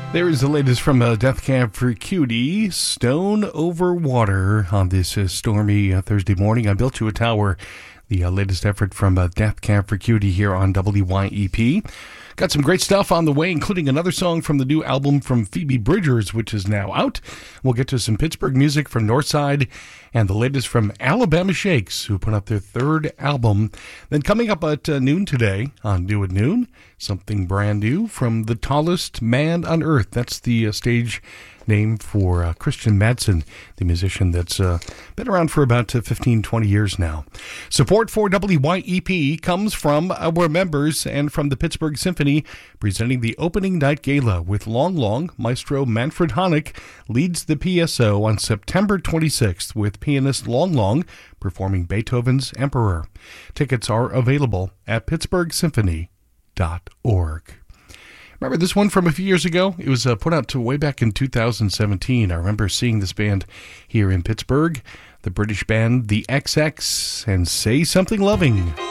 There is the latest from Death Cab for Cutie, Stone Over Water, on this stormy Thursday morning. I Built You a Tower, the latest effort from Death Cab for Cutie here on WYEP. Got some great stuff on the way, including another song from the new album from Phoebe Bridgers, which is now out. We'll get to some Pittsburgh music from Northside and the latest from Alabama Shakes, who put out their third album. Then coming up at noon today, on New at Noon, something brand new from The Tallest Man on Earth. That's the stage name for Christian Madsen, the musician that's been around for about 15, 20 years now. Support for WYEP comes from our members and from the Pittsburgh Symphony, presenting the opening night gala with Long Long. Maestro Manfred Honeck leads the PSO on September 26th with pianist Long Long performing Beethoven's Emperor. Tickets are available at pittsburghsymphony.org. Remember this one from a few years ago? It was put out way back in 2017. I remember seeing this band here in Pittsburgh, the British band The XX, and Say Something Loving.